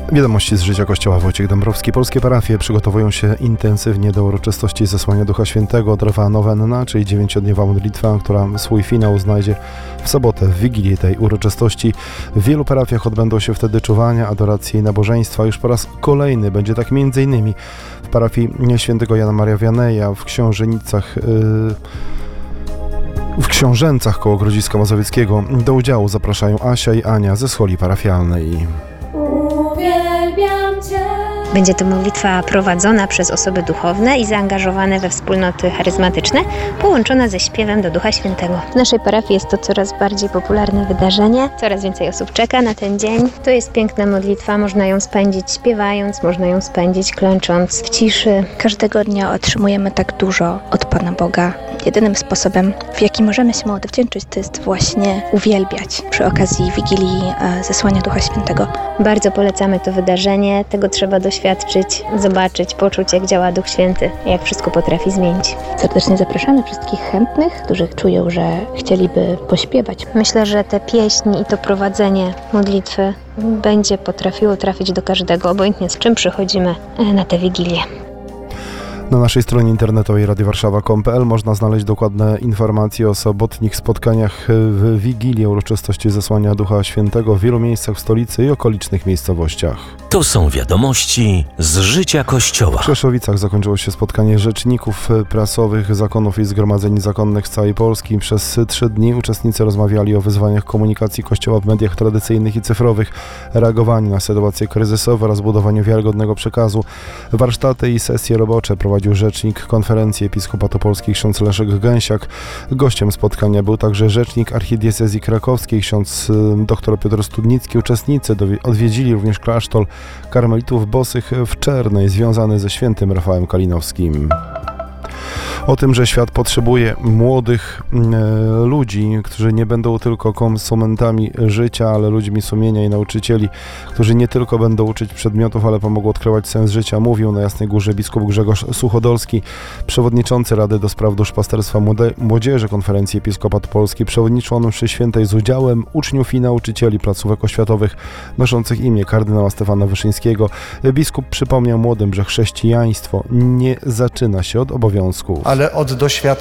Wiadomości z życia Kościoła. Wojciech Dąbrowski. Polskie parafie przygotowują się intensywnie do uroczystości zesłania Ducha Świętego. Trwa nowenna, czyli 9-dniowa modlitwa, która swój finał znajdzie w sobotę, w Wigilię tej uroczystości. W wielu parafiach odbędą się wtedy czuwania, adoracje i nabożeństwa. Już po raz kolejny będzie tak m.in. w parafii świętego Jana Maria Wianeja, w Książęcach koło Grodziska Mazowieckiego. Do udziału zapraszają Asia i Ania ze scholi parafialnej. Będzie to modlitwa prowadzona przez osoby duchowne i zaangażowane we wspólnoty charyzmatyczne, połączona ze śpiewem do Ducha Świętego. W naszej parafii jest to coraz bardziej popularne wydarzenie, coraz więcej osób czeka na ten dzień. To jest piękna modlitwa, można ją spędzić śpiewając, można ją spędzić klęcząc w ciszy. Każdego dnia otrzymujemy tak dużo od Pana Boga. Jedynym sposobem, w jaki możemy się Mu odwdzięczyć, to jest właśnie uwielbiać przy okazji Wigilii zesłania Ducha Świętego. Bardzo polecamy to wydarzenie, tego trzeba doświadczyć, zobaczyć, poczuć, jak działa Duch Święty, jak wszystko potrafi zmienić. Serdecznie zapraszamy wszystkich chętnych, którzy czują, że chcieliby pośpiewać. Myślę, że te pieśni i to prowadzenie modlitwy będzie potrafiło trafić do każdego, obojętnie z czym przychodzimy na tę Wigilię. Na naszej stronie internetowej radiowarszawa.com.pl można znaleźć dokładne informacje o sobotnich spotkaniach w Wigilię uroczystości zesłania Ducha Świętego w wielu miejscach w stolicy i okolicznych miejscowościach. To są wiadomości z życia Kościoła. W Krzeszowicach zakończyło się spotkanie rzeczników prasowych zakonów i zgromadzeń zakonnych z całej Polski. Przez 3 dni uczestnicy rozmawiali o wyzwaniach komunikacji Kościoła w mediach tradycyjnych i cyfrowych, reagowaniu na sytuacje kryzysowe oraz budowaniu wiarygodnego przekazu. Warsztaty i sesje robocze prowadził rzecznik Konferencji Episkopatu Polski ksiądz Leszek Gęsiak. Gościem spotkania był także rzecznik archidiecezji krakowskiej ksiądz dr Piotr Studnicki. Uczestnicy odwiedzili również klasztor karmelitów bosych w Czernej, związany ze świętym Rafałem Kalinowskim. O tym, że świat potrzebuje młodych ludzi, którzy nie będą tylko konsumentami życia, ale ludźmi sumienia i nauczycieli, którzy nie tylko będą uczyć przedmiotów, ale pomogą odkrywać sens życia, mówił na Jasnej Górze biskup Grzegorz Suchodolski, przewodniczący Rady do Spraw Duszpasterstwa Młodzieży Konferencji Episkopatu Polski. Przewodniczył on mszy świętej z udziałem uczniów i nauczycieli placówek oświatowych noszących imię kardynała Stefana Wyszyńskiego. Biskup przypomniał młodym, że chrześcijaństwo nie zaczyna się od obowiązków, ale od doświadczenia